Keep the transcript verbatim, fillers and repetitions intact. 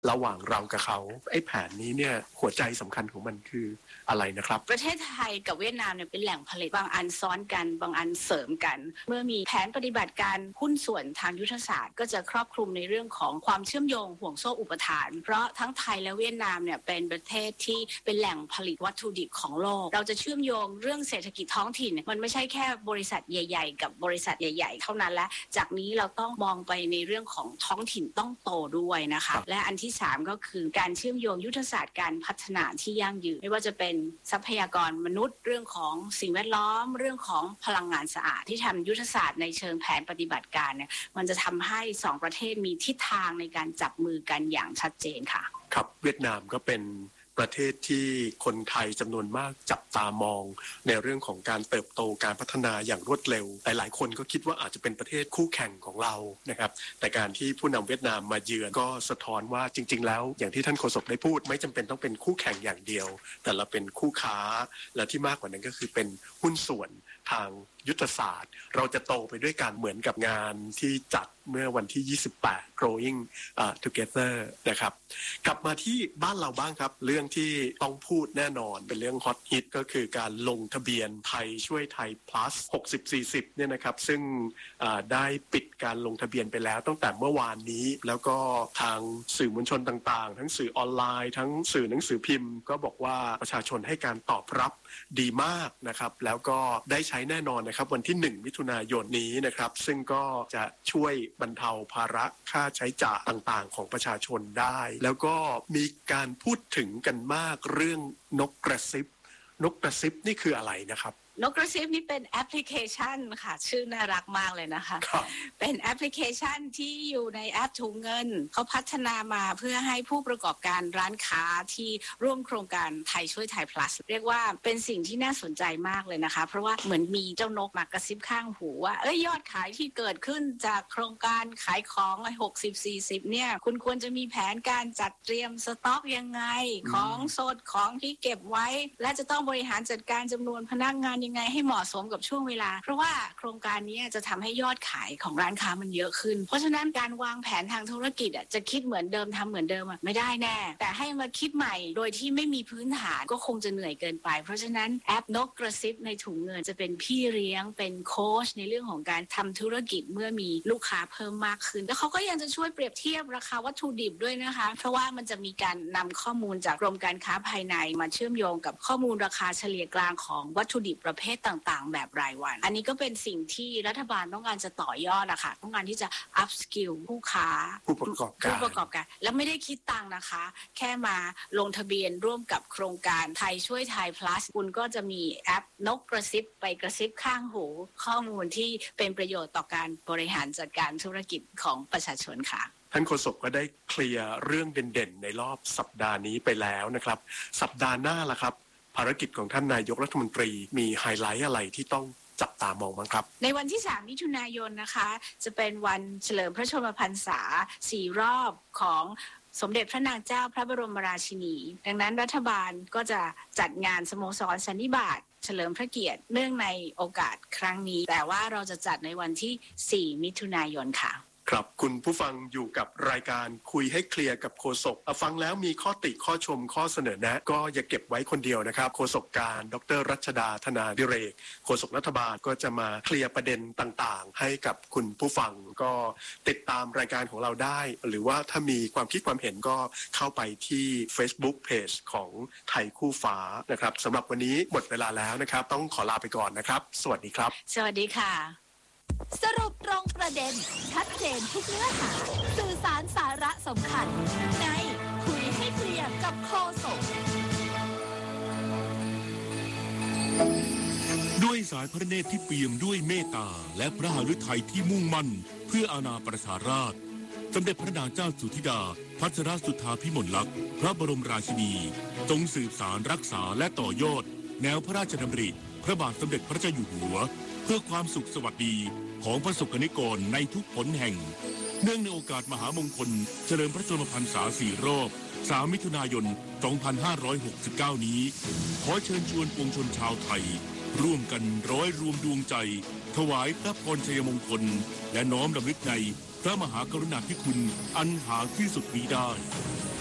ระหว่างเรากับเขาไอ้แผนนี้เนี่ยหัวใจสำคัญของมันคืออะไรนะครับประเทศไทยกับเวียดนามเนี่ยเป็นแหล่งผลิตบางอันซ้อนกันบางอันเสริมกันเมื่อมีแผนปฏิบัติการหุ้นส่วนทางยุทธศาสตร์ก็จะครอบคลุมในเรื่องของความเชื่อมโยงห่วงโซ่อุปทานเพราะทั้งไทยและเวียดนามเนี่ยเป็นประเทศที่เป็นแหล่งผลิตวัตถุดิบของโลกเราจะเชื่อมโยงเรื่องเศรษฐกิจท้องถิ่นมันไม่ใช่แค่บริษัทใหญ่ๆกับบริษัทใหญ่ๆเท่านั้นและจากนี้เราต้องมองไปในเรื่องของท้องถิ่นต้องโตด้วยนะคะและอันที่สามก็คือการเชื่อมโยงยุทธศาสตร์การพัฒนาที่ยั่งยืนไม่ว่าจะเป็นทรัพยากรมนุษย์เรื่องของสิ่งแวดล้อมเรื่องของพลังงานสะอาดที่ทำยุทธศาสตร์ในเชิงแผนปฏิบัติการเนี่ยมันจะทำให้สองประเทศมีทิศทางในการจับมือกันอย่างชัดเจนค่ะครับเวียดนามก็เป็นประเทศที่คนไทยจำนวนมากจับตามองในเรื่องของการเติบโตการพัฒนาอย่างรวดเร็วแต่หลายคนก็คิดว่าอาจจะเป็นประเทศคู่แข่งของเรานะครับแต่การที่ผู้นำเวียดนามมาเยือนก็สะท้อนว่าจริงๆแล้วอย่างที่ท่านโฆษกได้พูดไม่จำเป็นต้องเป็นคู่แข่งอย่างเดียวแต่เราเป็นคู่ค้าและที่มากกว่านั้นก็คือเป็นหุ้นส่วนทางยุทธศาสตร์เราจะโตไปด้วยกันเหมือนกับงานที่จัดเมื่อวันที่ยี่สิบแปด growing uh, together นะครับกลับมาที่บ้านเราบ้างครับเรื่องที่ต้องพูดแน่นอนเป็นเรื่องฮอตฮิตก็คือการลงทะเบียนไทยช่วยไทย plus หกสิบ สี่สิบเนี่ยนะครับซึ่งได้ปิดการลงทะเบียนไปแล้วตั้งแต่เมื่อวานนี้แล้วก็ทางสื่อมวลชนต่างๆทั้งสื่อออนไลน์ทั้งสื่อหนังสือพิมพ์ก็บอกว่าประชาชนให้การตอบรับดีมากนะครับแล้วก็ได้ใช้แน่นอนนะครับวันที่หนึ่งมิถุนายนนี้นะครับซึ่งก็จะช่วยบรรเทาภาระค่าใช้จ่ายต่างๆของประชาชนได้แล้วก็มีการพูดถึงกันมากเรื่องนกกระซิบนกกระซิบนี่คืออะไรนะครับนกกระซิบนี่เป็นแอปพลิเคชันค่ะชื่อน่ารักมากเลยนะคะเป็นแอปพลิเคชันที่อยู่ในแอปถุงเงินเขาพัฒนามาเพื่อให้ผู้ประกอบการร้านค้าที่ร่วมโครงการไทยช่วยไทย plus เรียกว่าเป็นสิ่งที่น่าสนใจมากเลยนะคะเพราะว่าเหมือนมีเจ้านกมากระซิบข้างหูว่าเอ้ยยอดขายที่เกิดขึ้นจากโครงการขายของไอ้หกสิบ สี่สิบเนี่ยคุณควรจะมีแผนการจัดเตรียมสต็อกยังไงของสดของที่เก็บไว้และจะต้องบริหารจัดการจำนวนพนักงานยังไงให้เหมาะสมกับช่วงเวลาเพราะว่าโครงการนี้จะทำให้ยอดขายของร้านค้ามันเยอะขึ้นเพราะฉะนั้นการวางแผนทางธุรกิจอ่ะจะคิดเหมือนเดิมทำเหมือนเดิมอ่ะไม่ได้แน่แต่ให้มาคิดใหม่โดยที่ไม่มีพื้นฐานก็คงจะเหนื่อยเกินไปเพราะฉะนั้นแอปนกกระซิบในถุงเงินจะเป็นพี่เลี้ยงเป็นโค้ชในเรื่องของการทำธุรกิจเมื่อมีลูกค้าเพิ่มมากขึ้นแล้วเขาก็ยังจะช่วยเปรียบเทียบราคาวัตถุดิบด้วยนะคะเพราะว่ามันจะมีการนำข้อมูลจากกรมการค้าภายในมาเชื่อมโยงกับข้อมูลราคาเฉลี่ยกลางของวัตถุดิบประเภทต่างๆแบบรายวันอันนี้ก็เป็นสิ่งที่รัฐบาลต้องการจะต่อยอดอะค่ะต้องการที่จะ up skill ผู้ค้าผู้ประกอบการผู้ประกอบการแล้วไม่ได้คิดตังค์นะคะแค่มาลงทะเบียนร่วมกับโครงการไทยช่วยไทย plus คุณก็จะมีแอปนกกระซิบไปกระซิบข้างหูข้อมูลที่เป็นประโยชน์ต่อการบริหารจัดการธุรกิจของประชาชนค่ะท่านโฆษกก็ได้เคลียร์เรื่องเด่นๆในรอบสัปดาห์นี้ไปแล้วนะครับสัปดาห์หน้าล่ะครับภารกิจของท่านนายกรัฐมนตรีมีไฮไลท์อะไรที่ต้องจับตามองบ้างครับในวันที่สามมิถุนายนนะคะจะเป็นวันเฉลิมพระชนมพรรษาสี่รอบของสมเด็จพระนางเจ้าพระบรมราชินีดังนั้นรัฐบาลก็จะจัดงานสโมสรสันนิบาตเฉลิมพระเกียรติเนื่องในโอกาสครั้งนี้แต่ว่าเราจะจัดในวันที่สี่มิถุนายนค่ะครับคุณผู้ฟังอยู่กับรายการคุยให้เคลียร์กับโฆษกฟังแล้วมีข้อติข้อชมข้อเสนอแนะก็อย่าเก็บไว้คนเดียวนะครับโฆษกการดรรัชดาธนาดิเรกโฆษกรัฐบาลก็จะมาเคลียร์ประเด็นต่างๆให้กับคุณผู้ฟังก็ติดตามรายการของเราได้หรือว่าถ้ามีความคิดความเห็นก็เข้าไปที่ Facebook Page ของไทยคู่ฟ้านะครับสำหรับวันนี้หมดเวลาแล้วนะครับต้องขอลาไปก่อนนะครับสวัสดีครับสวัสดีค่ะสรุปตรงประเด็นชัดเจนทุกเนื้อหาสื่อสารสาระสำคัญในคุยให้เคลียร์กับโฆษกด้วยสายพระเนตรที่เปี่ยมด้วยเมตตาและพระหฤทัยที่มุ่งมั่นเพื่ออาณาประชาราษฎร์สมเด็จพระนางเจ้าสุธิดาพัชรสุทธาภิมลลักษณ์พระบรมราชินีทรงสืบสารรักษาและต่อยอดแนวพระราชดำริพระบาทสมเด็จพระเจ้าอยู่หัวเพื่อความสุขสวัสดีของประสบกนิกรในทุกผลแห่งเนื่องในโอกาสมหามงคลเฉลิมพระชนมพรรษาสี่รอบสามมิถุนายนสองพันห้าร้อยหกสิบเก้านี้ขอเชิญชวนปวงชนชาวไทยร่วมกันร้อยรวมดวงใจถวายพระพรชัยมงคลและน้อมรำลึกในพระมหากรุณาธิคุณอันหาที่สุดมิได้